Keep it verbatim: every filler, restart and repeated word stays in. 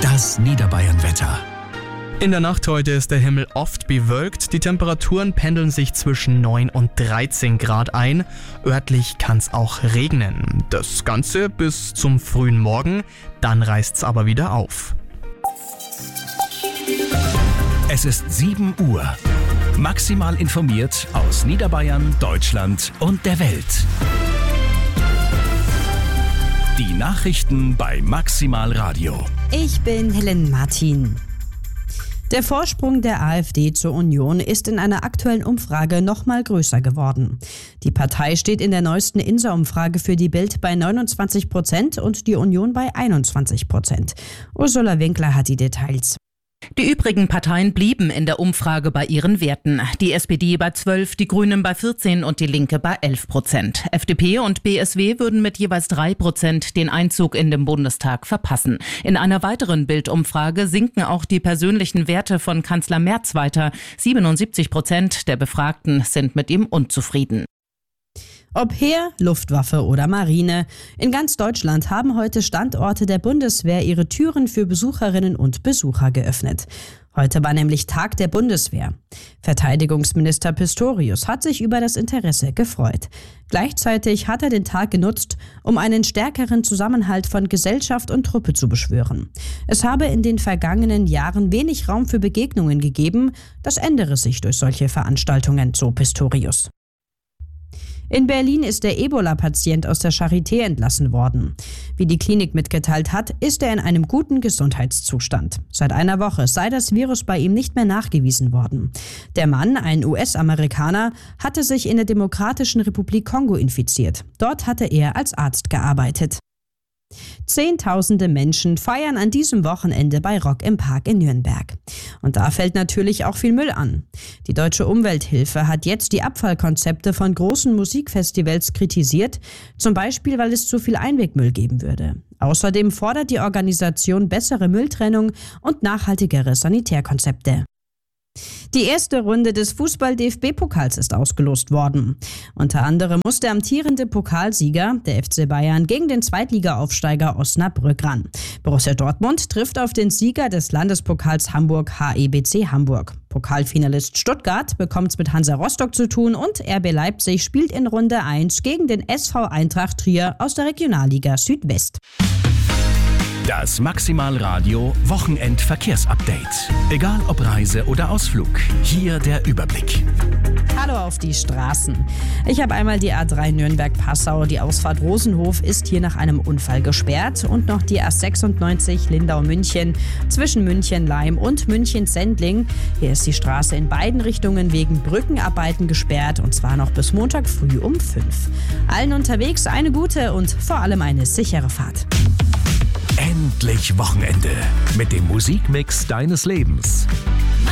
Das Niederbayern-Wetter. In der Nacht heute ist der Himmel oft bewölkt. Die Temperaturen pendeln sich zwischen neun und dreizehn Grad ein. Örtlich kann es auch regnen. Das Ganze bis zum frühen Morgen. Dann reißt es aber wieder auf. Es ist sieben Uhr. Maximal informiert aus Niederbayern, Deutschland und der Welt. Die Nachrichten bei Maximal Radio. Ich bin Helen Martin. Der Vorsprung der AfD zur Union ist in einer aktuellen Umfrage noch mal größer geworden. Die Partei steht in der neuesten INSA-Umfrage für die Bild bei neunundzwanzig Prozent und die Union bei einundzwanzig Prozent. Ursula Winkler hat die Details. Die übrigen Parteien blieben in der Umfrage bei ihren Werten. Die S P D bei zwölf, die Grünen bei vierzehn und die Linke bei elf Prozent. F D P und B S W würden mit jeweils drei Prozent den Einzug in den Bundestag verpassen. In einer weiteren Bildumfrage sinken auch die persönlichen Werte von Kanzler Merz weiter. siebenundsiebzig Prozent der Befragten sind mit ihm unzufrieden. Ob Heer, Luftwaffe oder Marine, in ganz Deutschland haben heute Standorte der Bundeswehr ihre Türen für Besucherinnen und Besucher geöffnet. Heute war nämlich Tag der Bundeswehr. Verteidigungsminister Pistorius hat sich über das Interesse gefreut. Gleichzeitig hat er den Tag genutzt, um einen stärkeren Zusammenhalt von Gesellschaft und Truppe zu beschwören. Es habe in den vergangenen Jahren wenig Raum für Begegnungen gegeben. Das ändere sich durch solche Veranstaltungen, so Pistorius. In Berlin ist der Ebola-Patient aus der Charité entlassen worden. Wie die Klinik mitgeteilt hat, ist er in einem guten Gesundheitszustand. Seit einer Woche sei das Virus bei ihm nicht mehr nachgewiesen worden. Der Mann, ein U S-Amerikaner, hatte sich in der Demokratischen Republik Kongo infiziert. Dort hatte er als Arzt gearbeitet. Zehntausende Menschen feiern an diesem Wochenende bei Rock im Park in Nürnberg. Und da fällt natürlich auch viel Müll an. Die Deutsche Umwelthilfe hat jetzt die Abfallkonzepte von großen Musikfestivals kritisiert, zum Beispiel, weil es zu viel Einwegmüll geben würde. Außerdem fordert die Organisation bessere Mülltrennung und nachhaltigere Sanitärkonzepte. Die erste Runde des Fußball-D F B-Pokals ist ausgelost worden. Unter anderem muss der amtierende Pokalsieger, der F C Bayern, gegen den Zweitliga-Aufsteiger Osnabrück ran. Borussia Dortmund trifft auf den Sieger des Landespokals Hamburg H E B C Hamburg. Pokalfinalist Stuttgart bekommt es mit Hansa Rostock zu tun und R B Leipzig spielt in Runde eins gegen den S V Eintracht Trier aus der Regionalliga Südwest. Das Maximal Radio Wochenend-Verkehrsupdate. Egal ob Reise oder Ausflug, hier der Überblick. Hallo auf die Straßen. Ich habe einmal die A drei Nürnberg-Passau. Die Ausfahrt Rosenhof ist hier nach einem Unfall gesperrt. Und noch die A sechsundneunzig Lindau-München zwischen München-Leim und München-Sendling. Hier ist die Straße in beiden Richtungen wegen Brückenarbeiten gesperrt. Und zwar noch bis Montag früh um fünf. Allen unterwegs eine gute und vor allem eine sichere Fahrt. Endlich Wochenende mit dem Musikmix deines Lebens.